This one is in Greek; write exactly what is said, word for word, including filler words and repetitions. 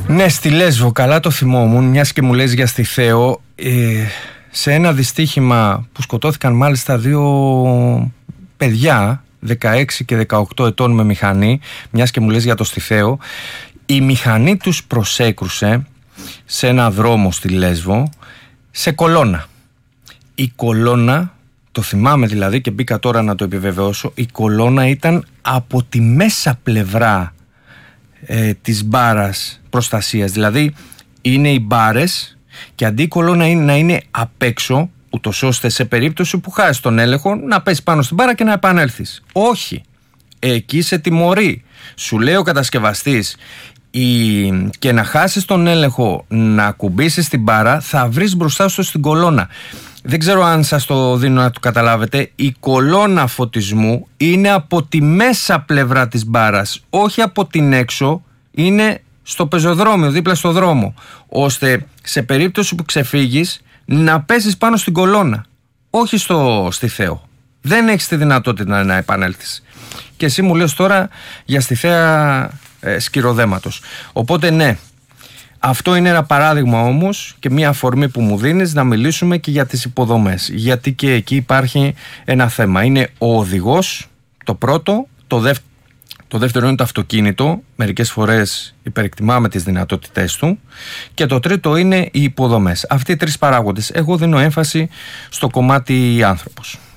Ναι, στη Λέσβο, καλά το θυμόμουν, μιας και μου λες για στη Θέο, ε, σε ένα δυστύχημα που σκοτώθηκαν μάλιστα δύο παιδιά δεκαέξι και δεκαοκτώ ετών με μηχανή, μιας και μου λες για το Στιθαίο, η μηχανή τους προσέκρουσε σε ένα δρόμο στη Λέσβο, σε κολόνα. Η κολόνα, το θυμάμαι δηλαδή και μπήκα τώρα να το επιβεβαιώσω, η κολόνα ήταν από τη μέσα πλευρά ε, της μπάρας προστασίας. Δηλαδή είναι οι μπάρες και αντί η κολόνα είναι, να είναι απ' έξω, ούτως ώστε σε περίπτωση που χάσεις τον έλεγχο να πέσει πάνω στην μπάρα και να επανέλθεις. Όχι, εκεί σε τιμωρεί. Σου λέει ο κατασκευαστής, η... και να χάσεις τον έλεγχο να ακουμπήσεις την μπάρα, θα βρεις μπροστά σου στην κολόνα. Δεν ξέρω αν σας το δίνω να το καταλάβετε. Η κολόνα φωτισμού είναι από τη μέσα πλευρά της μπάρας, όχι από την έξω. Είναι στο πεζοδρόμιο, δίπλα στο δρόμο, ώστε σε περίπτωση που ξεφύγεις να πέσεις πάνω στην κολόνα, όχι στο Στιθαίο. Δεν έχεις τη δυνατότητα να επανέλθεις. Και εσύ μου λες τώρα για Στιθαία ε, σκυροδέματος. Οπότε ναι, αυτό είναι ένα παράδειγμα όμως και μια αφορμή που μου δίνεις να μιλήσουμε και για τις υποδομές. Γιατί και εκεί υπάρχει ένα θέμα. Είναι ο οδηγός, το πρώτο, το δεύτερο. Το δεύτερο είναι το αυτοκίνητο, μερικές φορές υπερεκτιμάμε τις δυνατότητές του, και το τρίτο είναι οι υποδομές. Αυτοί οι τρεις παράγοντες. Εγώ δίνω έμφαση στο κομμάτι άνθρωπος.